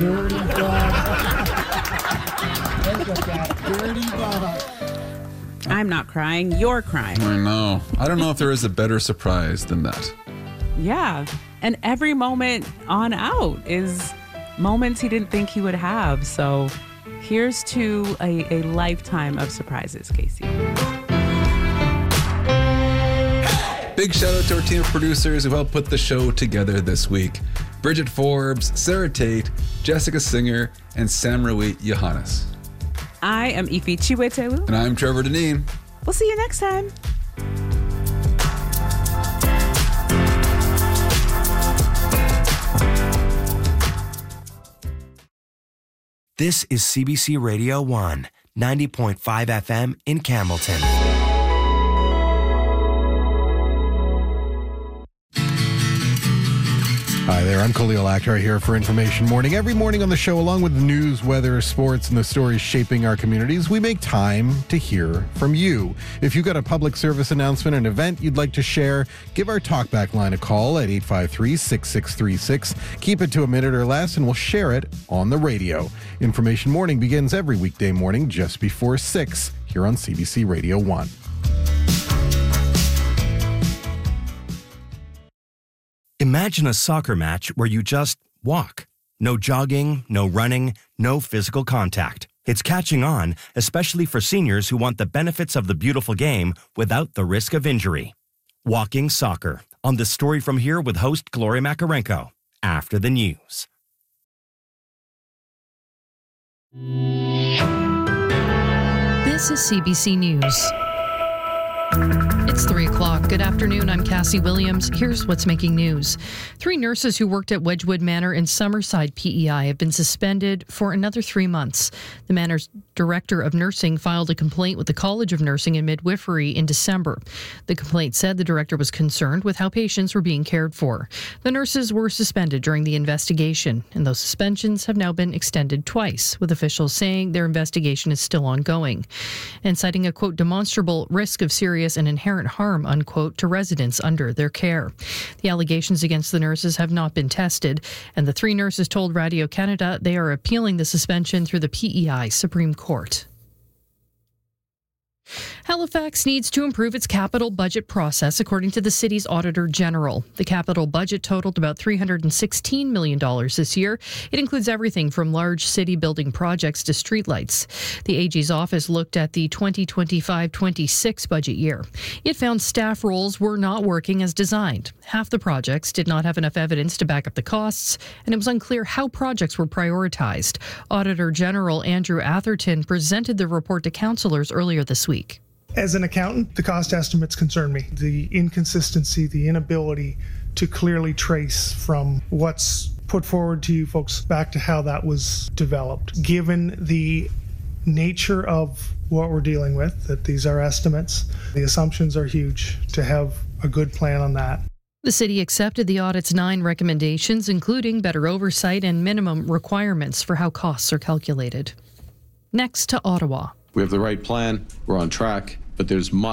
Dirty Bob. Dirty Bob. I'm not crying. You're crying. I know. I don't know if there is a better surprise than that. Yeah. And every moment on out is moments he didn't think he would have. So here's to a lifetime of surprises, Casey. Big shout out to our team of producers who helped put the show together this week. Bridget Forbes, Sarah Tate, Jessica Singer, and Samrawit Johannes. I am Ife Chiwetewu. And I'm Trevor Deneen. We'll see you next time. This is CBC Radio 1, 90.5 FM in Campbellton. Hi there, I'm Khalil Akhtar here for Information Morning. Every morning on the show, along with news, weather, sports, and the stories shaping our communities, we make time to hear from you. If you've got a public service announcement, an event you'd like to share, give our talkback line a call at 853-6636. Keep it to a minute or less, and we'll share it on the radio. Information Morning begins every weekday morning just before 6 here on CBC Radio 1. Imagine a soccer match where you just walk. No jogging, no running, no physical contact. It's catching on, especially for seniors who want the benefits of the beautiful game without the risk of injury. Walking Soccer, on The Story From Here with host Gloria Makarenko, after the news. This is CBC News. It's 3 o'clock. Good afternoon. I'm Cassie Williams. Here's what's making news. 3 nurses who worked at Wedgwood Manor in Summerside, PEI, have been suspended for another 3 months. The Manor's director of nursing filed a complaint with the College of Nursing and Midwifery in December. The complaint said the director was concerned with how patients were being cared for. The nurses were suspended during the investigation, and those suspensions have now been extended twice, with officials saying their investigation is still ongoing, and citing a, quote, demonstrable risk of serious and inherent harm, unquote, to residents under their care. The allegations against the nurses have not been tested, and the 3 nurses told Radio Canada they are appealing the suspension through the PEI Supreme Court. Halifax needs to improve its capital budget process, according to the city's Auditor General. The capital budget totaled about $316 million this year. It includes everything from large city building projects to streetlights. The AG's office looked at the 2025-26 budget year. It found staff roles were not working as designed. Half the projects did not have enough evidence to back up the costs, and it was unclear how projects were prioritized. Auditor General Andrew Atherton presented the report to councillors earlier this week. As an accountant, the cost estimates concern me. The inconsistency, the inability to clearly trace from what's put forward to you folks back to how that was developed. Given the nature of what we're dealing with, that these are estimates, the assumptions are huge to have a good plan on that. The city accepted the audit's 9 recommendations, including better oversight and minimum requirements for how costs are calculated. Next to Ottawa. We have the right plan, we're on track, but there's much